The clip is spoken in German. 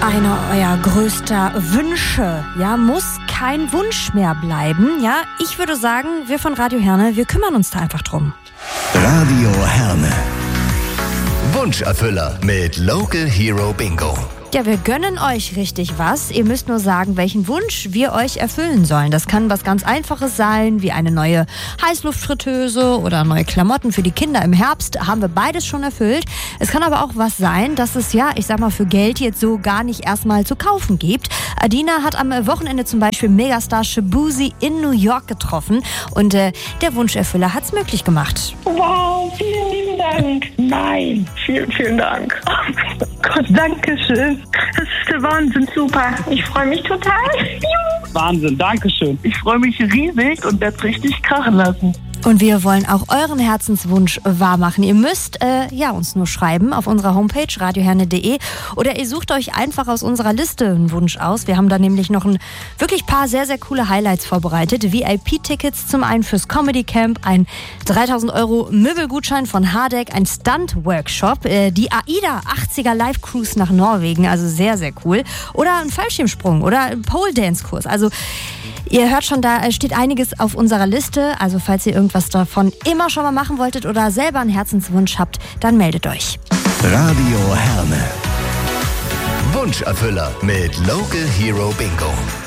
einer eurer größter Wünsche, ja, muss kein Wunsch mehr bleiben, ja. Ich würde sagen, wir von Radio Herne, wir kümmern uns da einfach drum. Radio Herne. Wunscherfüller mit Local Hero Bingo. Ja, wir gönnen euch richtig was. Ihr müsst nur sagen, welchen Wunsch wir euch erfüllen sollen. Das kann was ganz Einfaches sein, wie eine neue Heißluftfritteuse oder neue Klamotten für die Kinder im Herbst. Haben wir beides schon erfüllt. Es kann aber auch was sein, dass es ja, ich sag mal, für Geld jetzt so gar nicht erstmal zu kaufen gibt. Adina hat am Wochenende zum Beispiel Megastar Shaboozey in New York getroffen und der Wunscherfüller hat's möglich gemacht. Wow, vielen lieben Dank. Nein, vielen, vielen Dank. Oh Gott, danke schön. Das ist der Wahnsinn, super. Ich freue mich total. Wahnsinn, danke schön. Ich freue mich riesig und werde es richtig krachen lassen. Und wir wollen auch euren Herzenswunsch wahrmachen. Ihr müsst uns nur schreiben auf unserer Homepage radioherne.de oder ihr sucht euch einfach aus unserer Liste einen Wunsch aus. Wir haben da nämlich noch ein wirklich paar sehr, sehr coole Highlights vorbereitet. VIP-Tickets zum einen fürs Comedy Camp, ein 3.000 € Möbelgutschein von Hardegg, ein Stunt-Workshop, die AIDA 80er Live-Cruise nach Norwegen, also sehr, sehr cool. Oder ein Fallschirmsprung oder ein Pole-Dance-Kurs. Also ihr hört schon, da steht einiges auf unserer Liste. Also falls ihr irgendwas davon immer schon mal machen wolltet oder selber einen Herzenswunsch habt, dann meldet euch. Radio Herne. Wunscherfüller mit Local Hero Bingo.